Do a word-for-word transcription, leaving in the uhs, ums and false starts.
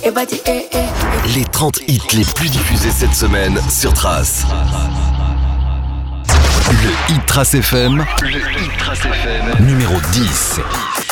Les trente hits les plus diffusés cette semaine sur Trace. Le Hit Trace F M, le Hit Trace F M, numéro dix.